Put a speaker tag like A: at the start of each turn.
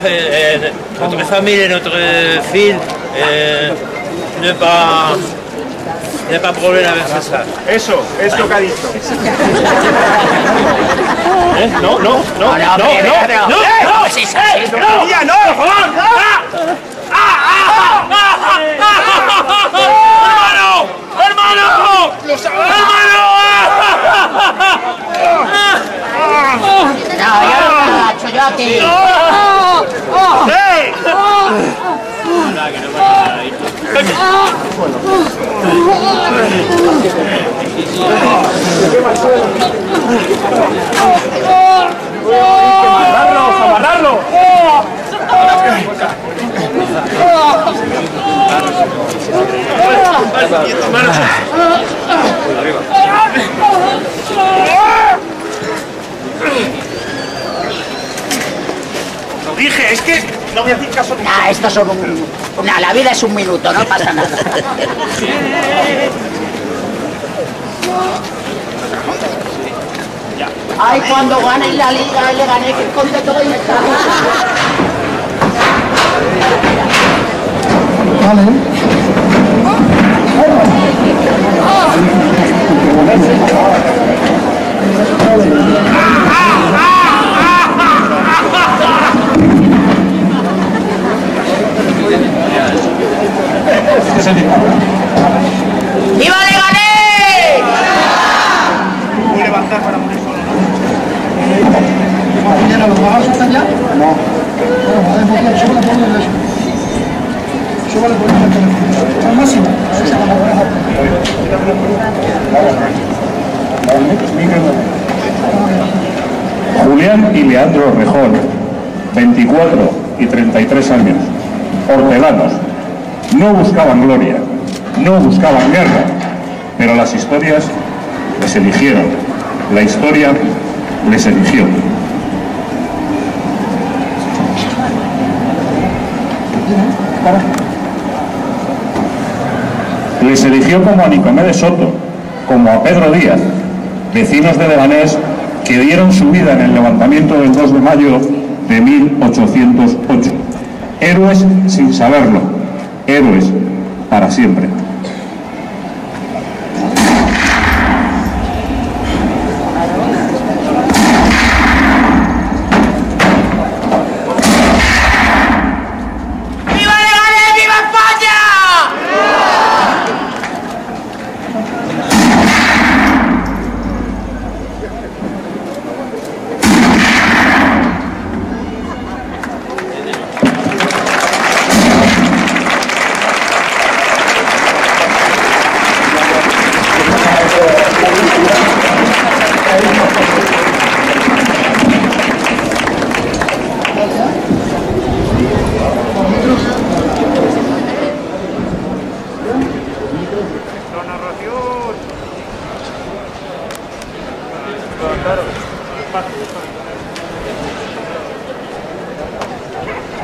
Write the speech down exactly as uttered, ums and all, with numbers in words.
A: Euh, notre famille et notre fille euh, ne pas ne pas problème avec ça.
B: Eso, es lo que ha dicho.
A: ¿Eh? No, no, no, no, no, no, no, no, no, sí, sí, sí, no,
B: ¡Ya, no!
A: ¡Hermano! ¡Hermano! ¡Hermano!
C: No, yo no me agacho, yo a ti.
B: ¡Hey!
A: Nada, que no pasa nada ahí.
B: ¡Amarrarlo! ¡Amarrarlo! Lo dije, es que no voy a hacer caso.
C: Nah, esto es un... Nah, la vida es un minuto, no pasa nada. Ay, cuando gane la liga, le gané, que conte todo y me está. ¡Viva Leganés!
B: Voy a levantar para morir solo, ¿no?
D: ¿Mañana los pagos están ya? No. Bueno, podés bloquear, súbale por el eso. Súbale por el teléfono. Al máximo. Así se va a poner.
E: Julián y Leandro Rejón, veinticuatro y treinta y tres años, hortelanos, no buscaban gloria, no buscaban guerra, pero las historias les eligieron, la historia les eligió. Les eligió como a Nicomedes Soto, como a Pedro Díaz, vecinos de Leganés que dieron su vida en el levantamiento del dos de mayo de mil ochocientos ocho. Héroes sin saberlo, héroes para siempre.
C: ¡Viva Leganés, viva España!
B: La narración. Claro.